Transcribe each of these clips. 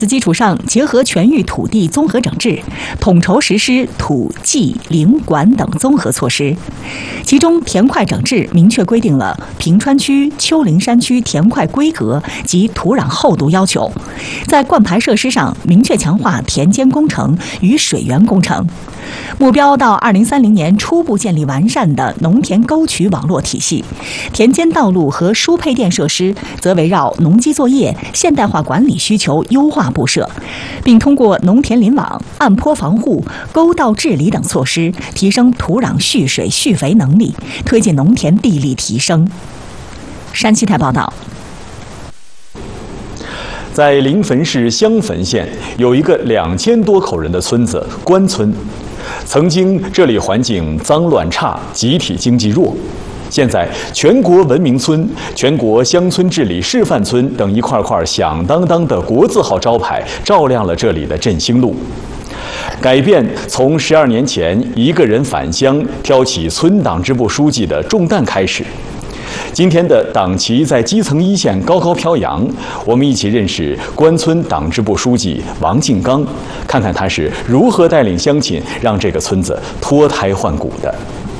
此基础上，结合全域土地综合整治，统筹实施土技林管等综合措施。其中，田块整治明确规定了平川区、丘陵山区田块规格及土壤厚度要求，在灌排设施上明确强化田间工程与水源工程。目标到2030年初步建立完善的农田沟渠网络体系，田间道路和输配电设施则围绕农机作业现代化管理需求优化布设，并通过农田林网、暗坡防护、沟道治理等措施，提升土壤蓄水蓄肥能力，推进农田地力提升。山西台报道。 在临汾市襄汾县有一个2000多口人的村子关村，曾经这里环境脏乱差，集体经济弱。现在全国文明村、全国乡村治理示范村等一块块响当当的国字号招牌照亮了这里的振兴路。改变从12年前一个人返乡挑起村党支部书记的重担开始。今天的党旗在基层一线高高飘扬，我们一起认识关村党支部书记王进刚，看看他是如何带领乡亲让这个村子脱胎换骨的。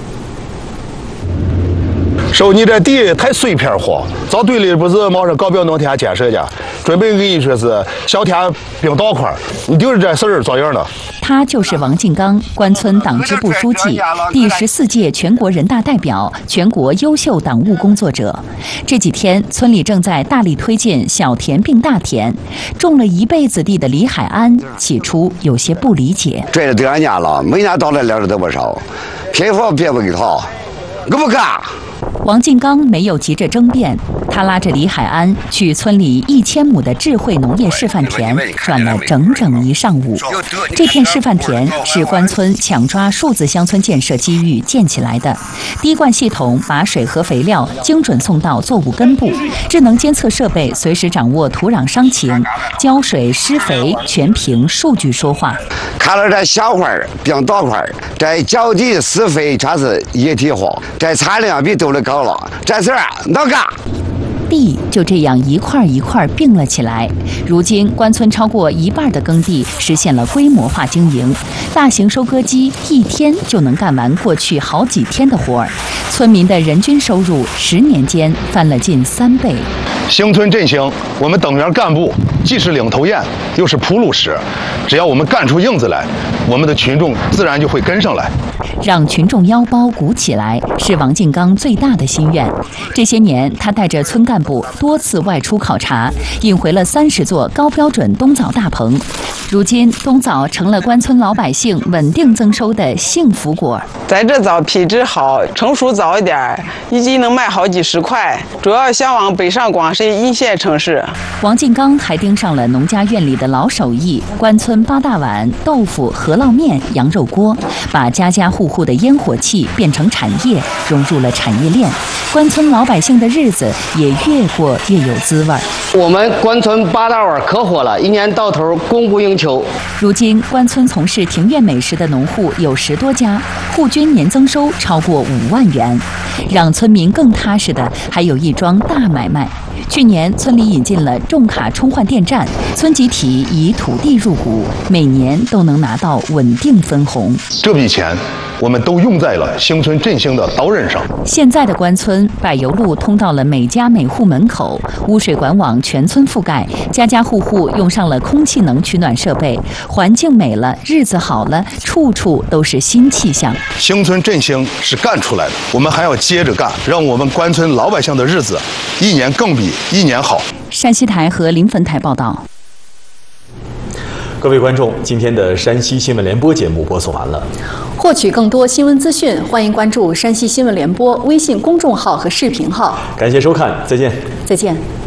说你这地太碎片化，早队里不是忙着搞表农田建设去，准备给你说是小田并道块，你就是这事儿咋样的？ 他就是王进刚，关村党支部书记，第14届全国人大代表，全国优秀党务工作者。这几天，村里正在大力推进小田并大田。种了一辈子地的李海安起初有些不理解。 这是第2年了，每年到这粮食都不少，偏说别不给他，我不干。 王进刚没有急着争辩，他拉着李海安去村里1000亩的智慧农业示范田转了整整一上午。这片示范田是关村抢抓数字乡村建设机遇建起来的，滴灌系统把水和肥料精准送到作物根部，智能监测设备随时掌握土壤伤情，浇水施肥全凭数据说话。 看了这小块并大块，这浇地施肥全是一体化，这产量比都高了，这事儿能干。 地就这样一块一块并了起来。如今，关村超过1半的耕地实现了规模化经营，大型收割机1天就能干完过去好几天的活儿。村民的人均收入10年间翻了近3倍。 乡村振兴，我们党员干部既是领头雁，又是铺路石。只要我们干出印子来，我们的群众自然就会跟上来。 让群众腰包鼓起来，是王进刚最大的心愿。这些年，他带着村干部多次外出考察，引回了30座高标准冬枣大棚。如今，冬枣成了关村老百姓稳定增收的幸福果。 在这枣品质好，成熟早一点，一斤能卖好几10块。主要想往北上广深1线城市。 王进刚还盯上了农家院里的老手艺——关村8大碗、豆腐、饸饹面、羊肉锅，把家家户户的烟火气变成产业，融入了产业链。关村老百姓的日子也越过越有滋味。 我们关村8大碗可火了，1年到头供不应求。 如今，关村从事庭院美食的农户有10多家，户均年增收超过5万元。让村民更踏实的还有一桩大买卖。去年，村里引进了重卡充换电站，村集体以土地入股，每年都能拿到稳定分红。 这笔钱我们都用在了乡村振兴的刀刃上。 现在的关村，柏油路通到了每家每户门口，污水管网全村覆盖，家家户户用上了空气能取暖设备，环境美了，日子好了，处处都是新气象。 乡村振兴是干出来的，我们还要接着干，让我们关村老百姓的日子1年更比1年好。 山西台和临汾台报道。 各位观众，今天的山西新闻联播节目播送完了。 获取更多新闻资讯，欢迎关注山西新闻联播微信公众号和视频号。 感谢收看，再见。 再见。